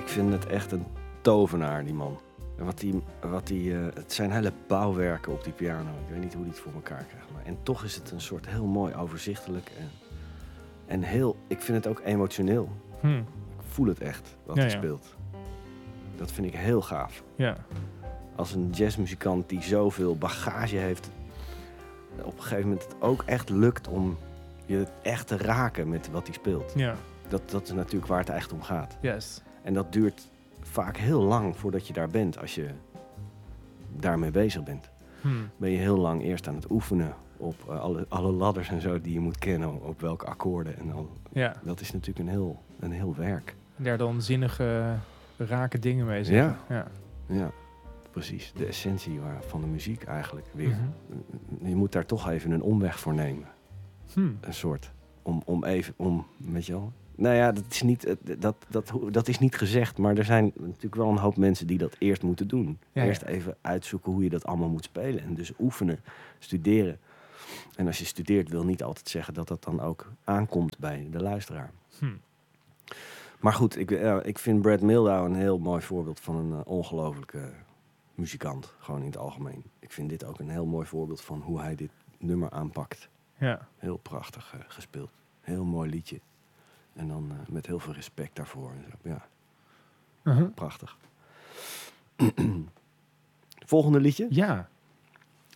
Ik vind het echt een tovenaar, die man. En het zijn hele bouwwerken op die piano. Ik weet niet hoe hij het voor elkaar krijgt. En toch is het een soort heel mooi overzichtelijk. En heel, ik vind het ook emotioneel. Ik voel het echt, wat hij speelt. Dat vind ik heel gaaf. Ja. Als een jazzmuzikant die zoveel bagage heeft, op een gegeven moment het ook echt lukt om je echt te raken met wat hij speelt. Ja. Dat is natuurlijk waar het echt om gaat. Yes. En dat duurt vaak heel lang voordat je daar bent, als je daarmee bezig bent. Ben je heel lang eerst aan het oefenen op alle ladders en zo die je moet kennen, op welke akkoorden en al. Ja. Dat is natuurlijk een heel werk. Daar dan zinnige, rake dingen mee zeggen. Ja, precies. De essentie van de muziek eigenlijk weer. Je moet daar toch even een omweg voor nemen. Een soort, weet je wel. Nou ja, dat is niet gezegd, maar er zijn natuurlijk wel een hoop mensen die dat eerst moeten doen. Eerst even uitzoeken hoe je dat allemaal moet spelen. En dus oefenen, studeren. En als je studeert wil niet altijd zeggen dat dat dan ook aankomt bij de luisteraar. Maar goed, ik vind Brad Mehldau een heel mooi voorbeeld van een ongelofelijke muzikant. Gewoon in het algemeen. Ik vind dit ook een heel mooi voorbeeld van hoe hij dit nummer aanpakt. Ja. Heel prachtig gespeeld. Heel mooi liedje. En dan met heel veel respect daarvoor. En zo. Ja, prachtig. Volgende liedje? Ja.